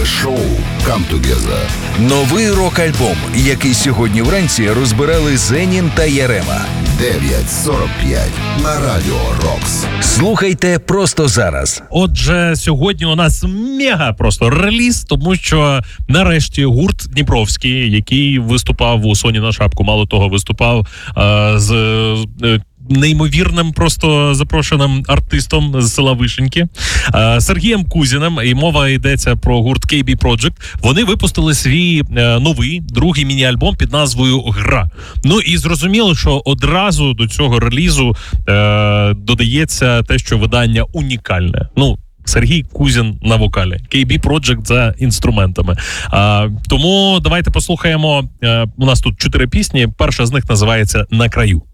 шоу «Come Together». Новий рок-альбом, який сьогодні вранці розбирали Зенін та Ярема. 9:45 на Радіо Рокс. Слухайте просто зараз. Отже, сьогодні у нас мега просто реліз, тому що нарешті гурт Дніпровський, який виступав у «Соні на шапку», мало того, виступав з неймовірним просто запрошеним артистом з села Вишеньки Сергієм Кузіним, і мова йдеться про гурт KB Project. Вони випустили свій новий, другий міні-альбом під назвою «Гра». Ну і зрозуміло, що одразу до цього релізу додається те, що видання унікальне. Ну, Сергій Кузін на вокалі, KB Project за інструментами. Тому давайте послухаємо. У нас тут 4 пісні. Перша з них називається «На краю».